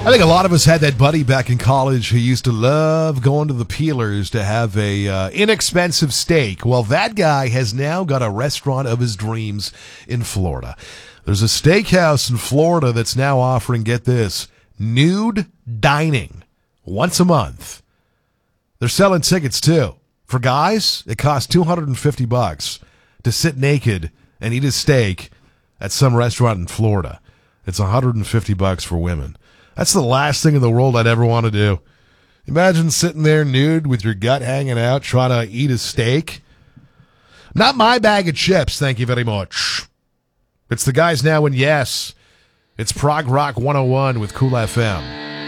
I think a lot of us had that buddy back in college who used to love going to the Peelers to have a inexpensive steak. Well, that guy has now got a restaurant of his dreams in Florida. There's a steakhouse in Florida that's now offering, get this, nude dining once a month. They're selling tickets too. For guys, it costs $250 to sit naked and eat a steak at some restaurant in Florida. It's $150 for women. That's the last thing in the world I'd ever want to do. Imagine sitting there nude with your gut hanging out trying to eat a steak. Not my bag of chips, thank you very much. It's the guys now in Yes. It's Prog Rock 101 with Cool FM.